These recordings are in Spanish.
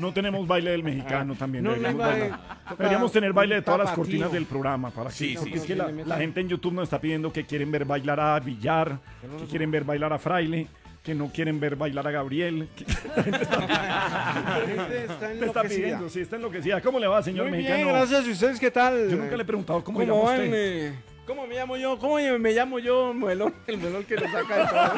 No tenemos baile del mexicano también. No, Deberíamos, no hay baile. bailar. Deberíamos tener baile de todas las Tapatío. cortinas del programa. Para que, Sí, porque sí, es que sí. la gente en YouTube nos está pidiendo que quieren ver bailar a Villar, que quieren ver bailar a Fraile, que no quieren ver bailar a Gabriel. La gente Está está pidiendo, sí, está enloquecida. ¿Cómo le va, señor Muy mexicano? bien, gracias. ¿Y ustedes qué tal? Yo nunca le he preguntado cómo, ¿Cómo llama van? usted. ¿Cómo me llamo yo? ¿Cómo me llamo yo? Melón, el melón que lo saca de todo.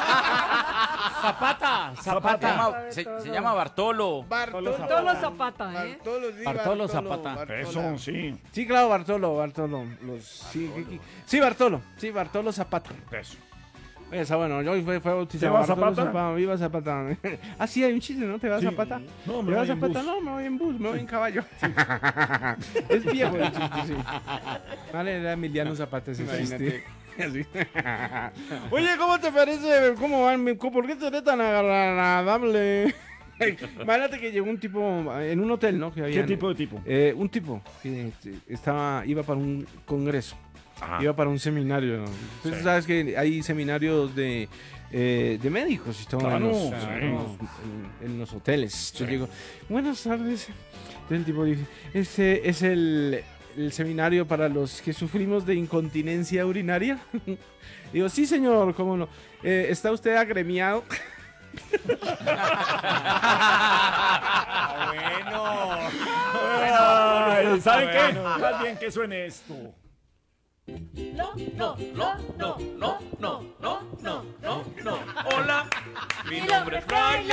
Zapata. Se llama Bartolo. Bartolo Zapata, ¿eh? Bartolo Zapata. Eso, sí. Sí, claro, Bartolo. Sí, Bartolo Zapata. Eso. Esa, bueno, yo fue bautizado. ¿Te va Bartolo Zapata? Viva Zapata. Ah, sí, hay un chiste, ¿no? ¿Te vas Sí. Zapata? No, me ¿Te vas voy en Zapata? bus. No, me voy en bus, me voy en caballo. Es viejo el chiste, sí. Vale, era Emiliano Zapata ese chiste. Así. Oye, ¿cómo te parece? ¿Cómo van? ¿Por qué te eres tan agradable? Imagínate que llegó un tipo en un hotel, ¿no? Que ¿Qué habían- tipo de tipo? un tipo que iba para un congreso, Ajá. iba para un seminario, ¿no? Entonces, Sí. sabes que hay seminarios de médicos y todo Claro, en, los, sí. en los hoteles. Yo digo, buenas tardes. Entonces el tipo dice, este es el seminario para los que sufrimos de incontinencia urinaria. Digo, sí, señor, ¿cómo no? ¿Está usted agremiado? Ay, ¿saben qué? Más bien que suene esto. Hola, mi nombre es Fraile.